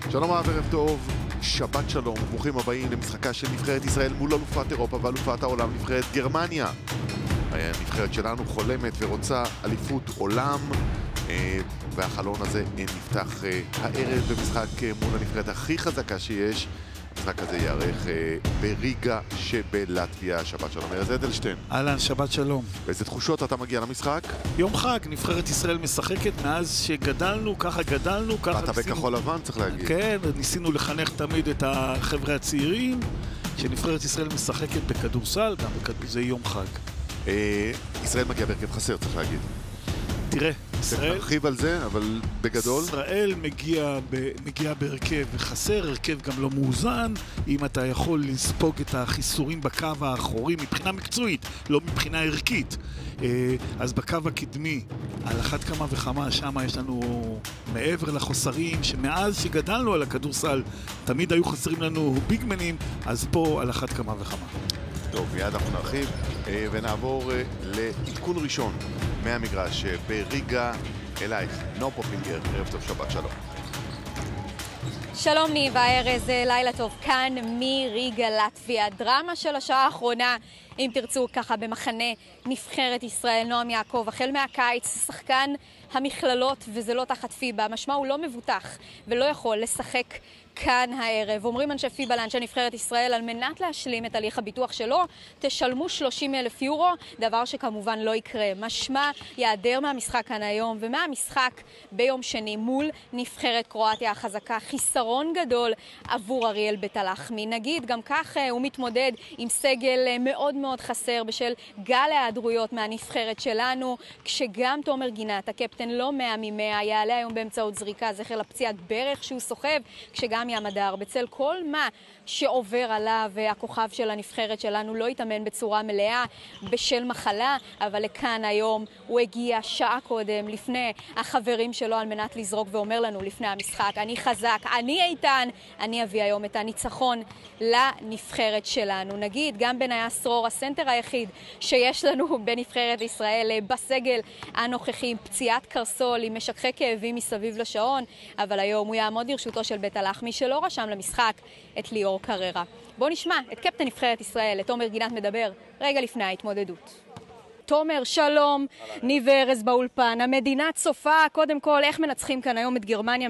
שלום רב, ערב טוב, שבת שלום, ברוכים הבאים למשחקה של נבחרת ישראל מול אלופת אירופה ואלופת העולם, נבחרת גרמניה. הנבחרת שלנו חולמת ורוצה אליפות עולם, והחלון הזה נפתח הערב במשחק מול הנבחרת הכי חזקה שיש. המשחק הזה יערך בריגה שבלטביה. שבת שלום, ארז אדלשטיין. אהלן, שבת שלום. באיזה תחושות אתה מגיע למשחק? יום חג, נבחרת ישראל משחקת מאז שגדלנו, ככה גדלנו, ככה אתה בכחול לבן, צריך להגיד. כן, ניסינו לחנך תמיד את החבר'ה הצעירים, שנבחרת ישראל משחקת בכדורסל, גם זה יום חג. ישראל מגיע בהרכב חסר, צריך להגיד. תראה, ישראל... תרחיב על זה, אבל בגדול... ישראל מגיע בהרכב חסר, הרכב גם לא מאוזן. אם אתה יכול לספוג את החיסורים בקו האחורי מבחינה מקצועית, לא מבחינה ערכית, אז בקו הקדמי, על אחת כמה וכמה, שם יש לנו מעבר לחוסרים, שמאז שגדלנו על הכדורסל, תמיד היו חסרים לנו ביגמנים, אז פה על אחת כמה וכמה. טוב, מיד אנחנו נרחיב ונעבור לעדכון ראשון מהמגרש בריגה. אלייך, נו פופינגר, ערב טוב, שבת שלום. שלום ניבה, ארז, לילה טוב, כאן מריגה לטביה. דרמה של השעה האחרונה, אם תרצו, ככה במחנה נבחרת ישראל. נועם יעקב, החל מהקיץ, שחקן המכללות, וזה לא תחת פיבה, משמע הוא לא מבוטח ולא יכול לשחק כאן הערב. אומרים אנשי פיבה לאנשי נבחרת ישראל, על מנת להשלים את הליך הביטוח שלו, תשלמו 30,000 יורו, דבר שכמובן לא יקרה. משמע יעדר מהמשחק כאן היום, ומהמשחק ביום שני מול נבחרת קרואטיה החזקה. חיסרון גדול עבור אריאל בית הלחמי. נגיד, גם כך הוא מתמודד עם סגל מאוד מאוד חסר בשל גל ההיעדרויות מהנבחרת שלנו, כשגם תומר גינת, הקפטן לא 100 מ-100, יעלה היום באמצעות זריקה זכר לפציעת ברך שהוא סוחב, כשגם ימדר, בצל כל מה שעובר עליו, והכוכב של הנבחרת שלנו לא יתאמן בצורה מלאה בשל מחלה, אבל לכאן היום הוא הגיע שעה קודם לפני החברים שלו על מנת לזרוק, ואומר לנו לפני המשחק, אני חזק, אני איתן, אני אביא היום את הניצחון לנבחרת שלנו. נגיד, גם בניה סרור, הסנטר היחיד שיש לנו בנבחרת ישראל בסגל הנוכחי, פציעת קרסול עם משככי כאבים מסביב לשעון, אבל היום הוא יעמוד לרשותו של בית הלחמי שלא רשם למשחק את ליאור קררה. בואו נשמע את קפטן נבחרת ישראל, את תומר גינת, מדבר רגע לפני ההתמודדות. תומר, שלום, ניב וארז באולפן. המדינה צופה, קודם כל, איך מנצחים כאן היום את גרמניה,